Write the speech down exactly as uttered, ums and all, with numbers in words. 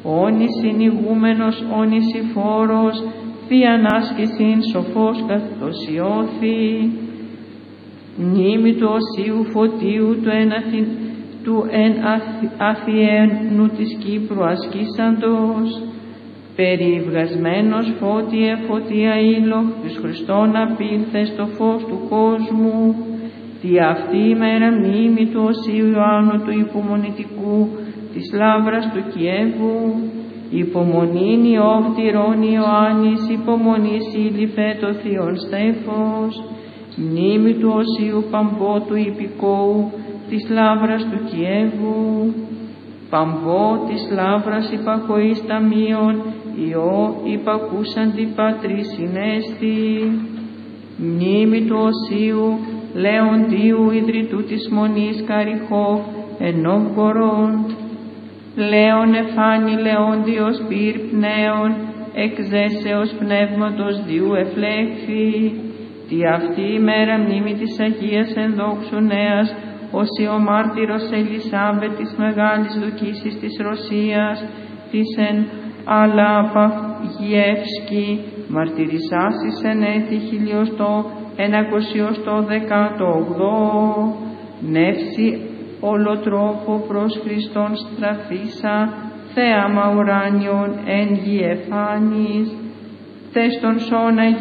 όνης συνηγούμενος, όνης ηφόρος, θείαν άσκησιν σοφός καθοσιώθη, μνήμη του Οσίου Φωτίου του εν, Αθη, του εν Αθιένου της Κύπρου ασκήσαντος, περιβγασμένος φώτιε φωτία ήλο, της Χριστόν απήλθε στο φως του κόσμου, τη αυτή ημέρα μνήμη του Οσίου Ιωάννου του υπομονητικού, της λάβρας του Κιέβου, υπομονήν Ιώβτηρον Ιωάννης, υπομονής ήλυφε το θείον στέφος, μνήμη του Οσίου Παμπό του υπηκόου, της λάβρας του Κιέβου, Παμπό της λάβρας υπακοής ταμείων, Υιό υπακούσαντι πατρί συνέστη, μνήμη του Οσίου Λεοντίου ιδρυτού της Μονής Καριχόφ ενόβγορον, Λέων εφάνη Λεόντιος πυρ πνέων, εξέσεως πνεύματος διού εφλέχθη, τη αυτή ημέρα μνήμη της Αγίας ενδόξου νέας, όσοι ο μάρτυρος Ελισάβετ της μεγάλης δοκίσης της Ρωσίας, της εν Αλαπαγιεύσκη, μαρτυρισάσης εν έτη χιλιοστό ενακοσιοστό δεκάτο ογδό, νεύση ολοτρόπο προς Χριστόν στραφίσα, θέαμα ουράνιον εν γη εφάνης, τες των σώνα